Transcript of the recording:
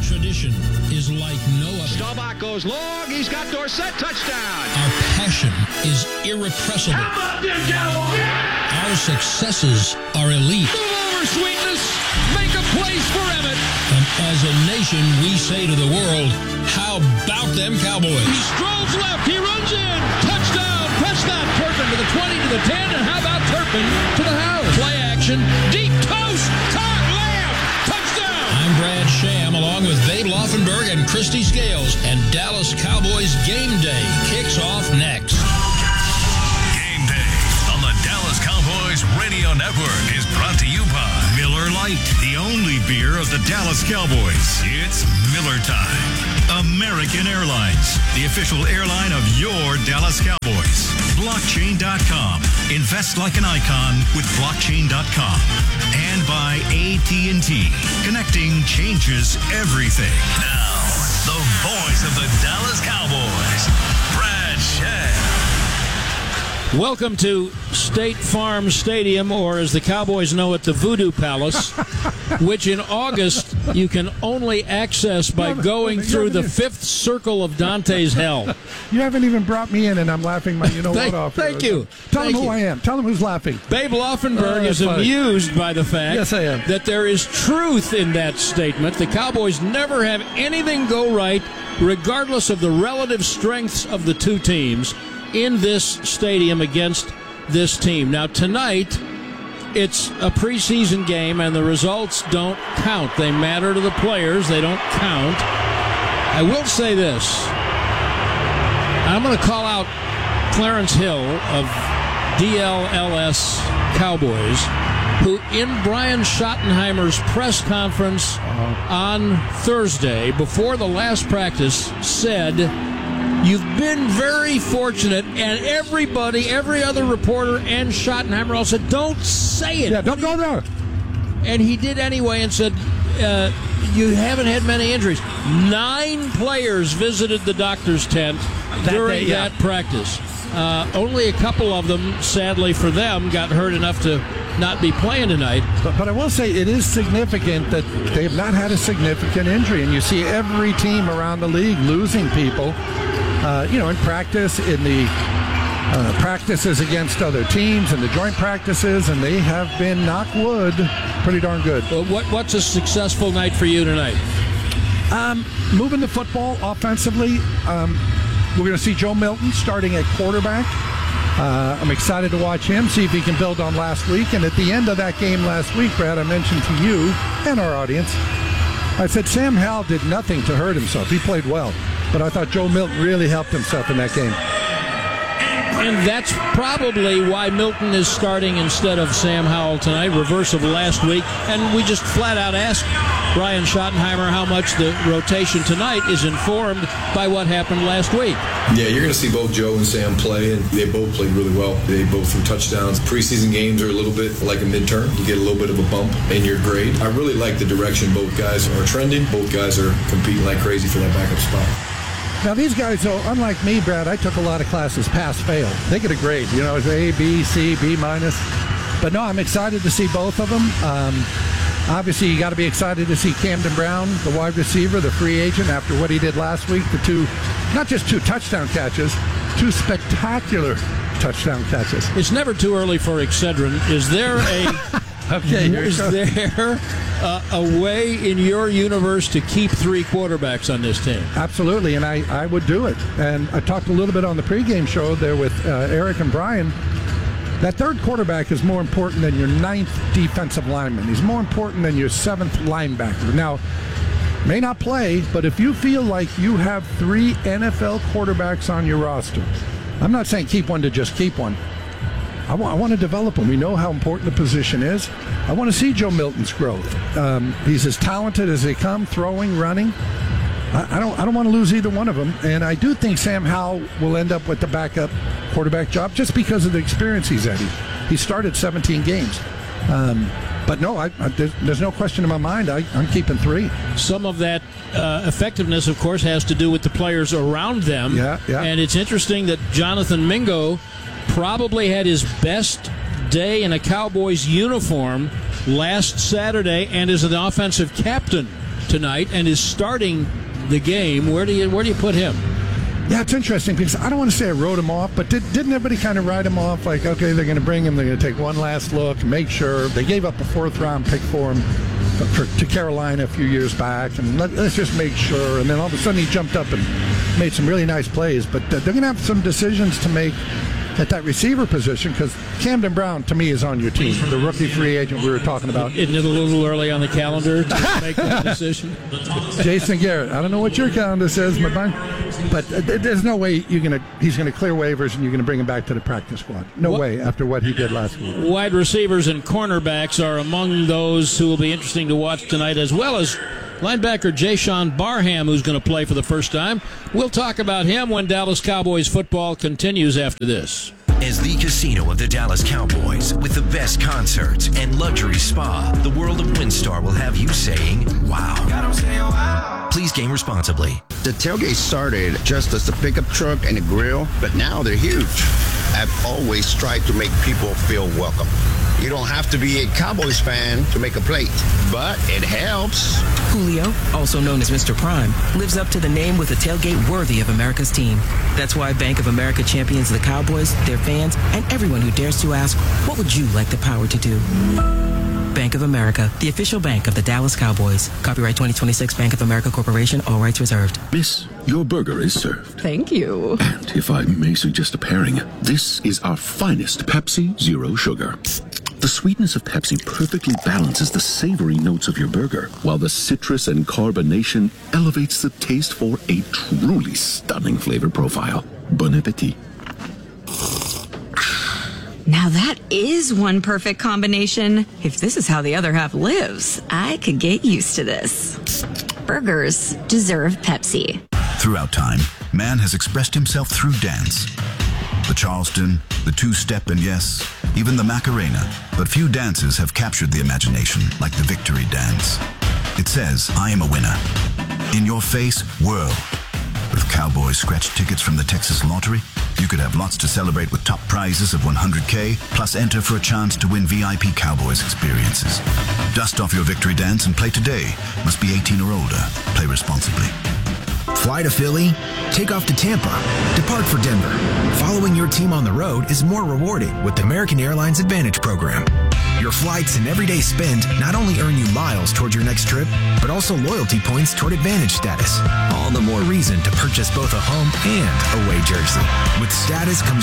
tradition is like no other. Staubach goes long. He's got Dorsett. Touchdown. Our passion is irrepressible. How about them Cowboys? Our successes are elite. Move over, Sweetness. Make a place for Emmett. And as a nation, we say to the world, how about them Cowboys? He strolls left. He runs in. Touchdown. Prescott. Turpin to the 20, to the 10. And how about Turpin to the house? Play action. Deep toast. Caught. Lamb. Touchdown. I'm Brad Sham, along with Babe Laufenberg and Christy Scales. And Dallas Cowboys Game Day kicks off next. Game Day on the Dallas Cowboys Radio Network is brought to you by Miller Lite, the only beer of the Dallas Cowboys. It's Miller time. American Airlines, the official airline of your Dallas Cowboys. Blockchain.com. Invest like an icon with Blockchain.com. And by AT&T. Connecting changes everything. Now, the voice of the Dallas Cowboys, Brad Sham. Welcome to State Farm Stadium, or as the Cowboys know it, the Voodoo Palace, which in August you can only access by going through the fifth circle of Dante's hell. You haven't even brought me in, and I'm laughing my you-know-what off. Thank you. Tell them who I am. Tell them who's laughing. Babe Laufenberg is amused by the fact Yes, I am. that there is truth in that statement. The Cowboys never have anything go right, regardless of the relative strengths of the two teams in this stadium against this team. Now, tonight, it's a preseason game, and the results don't count. They matter to the players. They don't count. I will say this. I'm going to call out Clarence Hill of DLLS Cowboys, who in Brian Schottenheimer's press conference on Thursday, before the last practice, said, "You've been very fortunate," and everybody, every other reporter and Schottenheimer all said, "Don't say it." Yeah, don't go there. And he did anyway and said, "You haven't had many injuries." 9 players visited the doctor's tent during that practice. Only a couple of them, sadly for them, got hurt enough to not be playing tonight. But I will say it is significant that they have not had a significant injury, and you see every team around the league losing people. In practice, in the practices against other teams, and the joint practices, and they have been, knock wood, pretty darn good. What's a successful night for you tonight? Moving the football offensively. We're going to see Joe Milton starting at quarterback. I'm excited to watch him, see if he can build on last week. And at the end of that game last week, Brad, I mentioned to you and our audience, I said Sam Howell did nothing to hurt himself. He played well. But I thought Joe Milton really helped himself in that game. And that's probably why Milton is starting instead of Sam Howell tonight, reverse of last week. And we just flat out asked Brian Schottenheimer how much the rotation tonight is informed by what happened last week. Yeah, you're going to see both Joe and Sam play, and they both played really well. They both threw touchdowns. Preseason games are a little bit like a midterm. You get a little bit of a bump in your grade. I really like the direction both guys are trending. Both guys are competing like crazy for that backup spot. Now, these guys, though, unlike me, Brad, I took a lot of classes pass-fail. They get a grade. It's A, B, C, B minus. But, no, I'm excited to see both of them. Obviously, you got to be excited to see Camden Brown, the wide receiver, the free agent, after what he did last week. Not just 2 touchdown catches, 2 spectacular touchdown catches. It's never too early for Excedrin. Is there a way in your universe to keep 3 quarterbacks on this team? Absolutely, and I would do it. And I talked a little bit on the pregame show there with Eric and Brian. That 3rd quarterback is more important than your 9th defensive lineman. He's more important than your 7th linebacker. Now, may not play, but if you feel like you have 3 NFL quarterbacks on your roster, I'm not saying keep one to just keep one. I want to develop him. We know how important the position is. I want to see Joe Milton's growth. He's as talented as they come, throwing, running. I don't want to lose either one of them. And I do think Sam Howell will end up with the backup quarterback job just because of the experience he's had. He started 17 games. But no, there's no question in my mind. I'm keeping 3. Some of that effectiveness, of course, has to do with the players around them. Yeah. And it's interesting that Jonathan Mingo probably had his best day in a Cowboys uniform last Saturday and is an offensive captain tonight and is starting the game. Where do you put him? Yeah, it's interesting because I don't want to say I wrote him off, but didn't everybody kind of write him off? Like, okay, they're going to bring him, they're going to take one last look, make sure. They gave up a 4th-round pick for him to Carolina a few years back, and let's just make sure. And then all of a sudden he jumped up and made some really nice plays. But they're going to have some decisions to make at that receiver position because Camden Brown, to me, is on your team. The rookie free agent we were talking about. Isn't it a little early on the calendar to make that decision? Jason Garrett, I don't know what your calendar says, but there's no way he's going to clear waivers and you're going to bring him back to the practice squad. No way after what he did last week. Wide receivers and cornerbacks are among those who will be interesting to watch tonight, as well as linebacker Jayshon Barham, who's going to play for the first time. We'll talk about him when Dallas Cowboys football continues after this. As the casino of the Dallas Cowboys, with the best concerts and luxury spa, the world of WinStar will have you saying, wow. Please game responsibly. The tailgate started just as a pickup truck and a grill, but now they're huge. I've always tried to make people feel welcome. You don't have to be a Cowboys fan to make a plate, but it helps. Julio, also known as Mr. Prime, lives up to the name with a tailgate worthy of America's team. That's why Bank of America champions the Cowboys, their fans, and everyone who dares to ask, what would you like the power to do? Bank of America, the official bank of the Dallas Cowboys. Copyright 2026 Bank of America Corporation, all rights reserved. Miss, your burger is served. Thank you. And if I may suggest a pairing, this is our finest Pepsi Zero Sugar. The sweetness of Pepsi perfectly balances the savory notes of your burger, while the citrus and carbonation elevates the taste for a truly stunning flavor profile. Bon appetit. Now that is one perfect combination. If this is how the other half lives, I could get used to this. Burgers deserve Pepsi. Throughout time, man has expressed himself through dance. The Charleston, the two-step, and yes, even the Macarena. But few dances have captured the imagination like the victory dance. It says, I am a winner. In your face, whirl. With Cowboys scratch tickets from the Texas Lottery, you could have lots to celebrate with top prizes of $100K, plus enter for a chance to win VIP Cowboys experiences. Dust off your victory dance and play today. Must be 18 or older. Play responsibly. Fly to Philly, take off to Tampa, depart for Denver. Following your team on the road is more rewarding with the American Airlines Advantage program. Your flights and everyday spend not only earn you miles toward your next trip, but also loyalty points toward Advantage status. All the more reason to purchase both a home and away jersey. With status comes